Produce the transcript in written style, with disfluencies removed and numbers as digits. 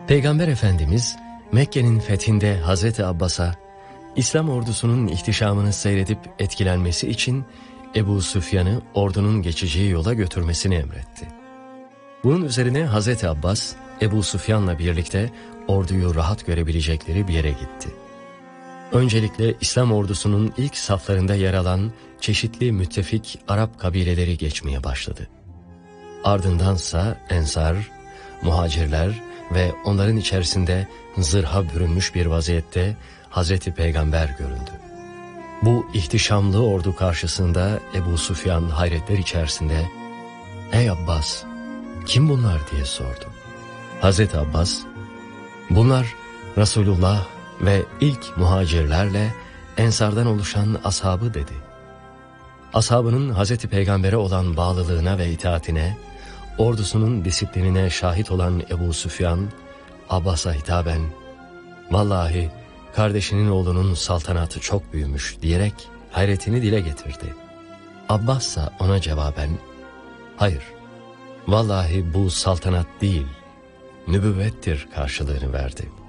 Peygamber Efendimiz Mekke'nin fethinde Hazreti Abbas'a İslam ordusunun ihtişamını seyredip etkilenmesi için Ebu Süfyan'ı ordunun geçeceği yola götürmesini emretti. Bunun üzerine Hazreti Abbas, Ebu Süfyan'la birlikte orduyu rahat görebilecekleri bir yere gitti. Öncelikle İslam ordusunun ilk saflarında yer alan çeşitli müttefik Arap kabileleri geçmeye başladı. Ardındansa Ensar, Muhacirler ve onların içerisinde zırha bürünmüş bir vaziyette Hazreti Peygamber göründü. Bu ihtişamlı ordu karşısında Ebu Süfyan hayretler içerisinde "Ey Abbas, kim bunlar?" diye sordu. Hazreti Abbas, "Bunlar Resulullah ve ilk muhacirlerle Ensardan oluşan ashabı" dedi. Ashabının Hazreti Peygamber'e olan bağlılığına ve itaatine, ordusunun disiplinine şahit olan Ebu Süfyan, Abbas'a hitaben "Vallahi kardeşinin oğlunun saltanatı çok büyümüş" diyerek hayretini dile getirdi. Abbas ise ona cevaben "Hayır, vallahi bu saltanat değil, nübüvvettir" karşılığını verdi.